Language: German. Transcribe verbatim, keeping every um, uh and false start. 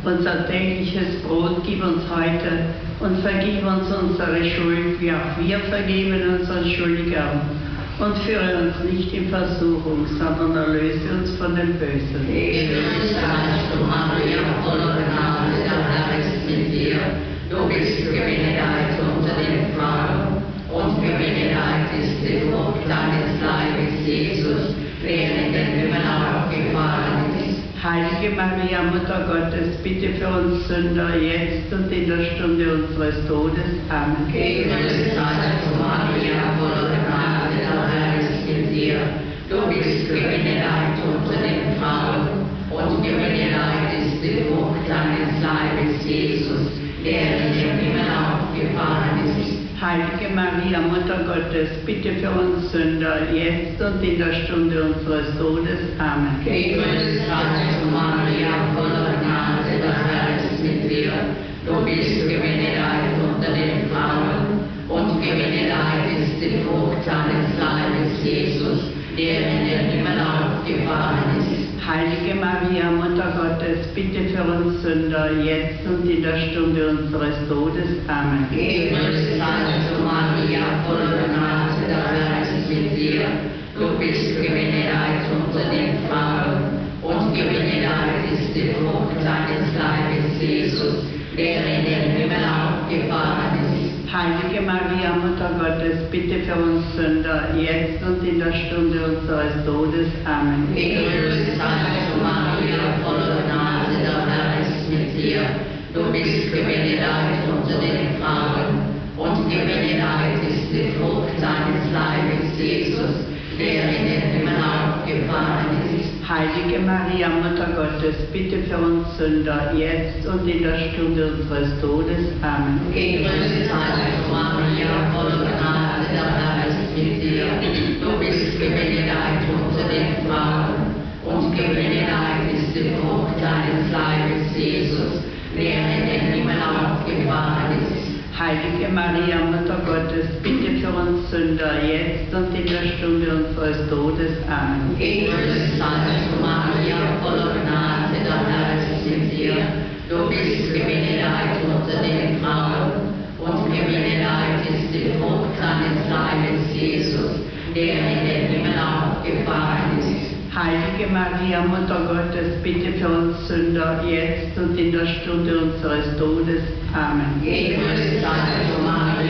Unser tägliches Brot gib uns heute und vergib uns unsere Schuld, wie auch wir vergeben unseren Schuldigern. Und führe uns nicht in Versuchung, sondern erlöse uns von dem Bösen. Gegrüßt seist du, Maria, voller Gnade, der Herr ist mit dir. Du bist gebenedeit unter den Frauen, und gebenedeit ist die Frucht deines Leibes, Jesus, der in den Himmel aufgefahren ist. Heilige Maria, Mutter Gottes, bitte für uns Sünder, jetzt und in der Stunde unseres Todes. Amen. Gegrüßt seist du, Maria, voller Gnade, der Herr ist mit dir. Du bist gebenedeit unter den Frauen, und gebenedeit ist die Frucht deines Leibes, Jesus, der in den Himmel aufgefahren ist. Heilige Maria, Mutter Gottes, bitte für uns Sünder, jetzt und in der Stunde unseres Todes. Amen. Gegrüßt seist du, Maria, voller Gnade, der Herr ist mit dir. Du bist gebenedeit unter den Frauen, und gebenedeit ist die Frucht deines Leibes, Jesus, der in den Himmel aufgefahren ist. Heilige Maria, Mutter Gottes, bitte für uns Sünder, jetzt und in der Stunde unseres Todes. Amen. Gegrüßt seist du, Maria, voller Gnade, der Herr ist mit dir. Du bist gebenedeit unter den Frauen, und gebenedeit ist die Frucht deines Leibes, Jesus, der in den Himmel aufgefahren ist. Heilige Maria, Mutter Gottes, bitte für uns Sünder, jetzt und in der Stunde unseres Todes. Amen. Gegrüßt seist du, Maria, voller Gnade, der Herr ist mit dir. Du bist gebenedeit unter den Frauen, und gebenedeit ist die Frucht deines Leibes, Jesus, der in den Himmel aufgefahren ist. Heilige Maria, Mutter Gottes, bitte für uns Sünder, jetzt und in der Stunde unseres Todes. Amen. Gegrüßt seist du, Maria, voller Gnade, der Herr ist mit dir. Du bist gebenedeit unter den Frauen, und gebenedeit ist die Frucht deines Leibes, Jesus, der in den Himmel aufgefahren ist. Heilige Maria, Mutter Gottes, bitte für uns Sünder, jetzt und in der Stunde unseres Todes. Amen. Gegrüßt seist du, Maria, voller Gnade, der Herr ist mit dir. Du bist gebenedeit unter den Frauen, und gebenedeit ist die Frucht deines Leibes, Jesus, der in den Himmel aufgefahren ist. Heilige Maria, Mutter Gottes, bitte für uns Sünder, jetzt und in der Stunde unseres Todes. Amen. Gegrüßt seist du, Maria,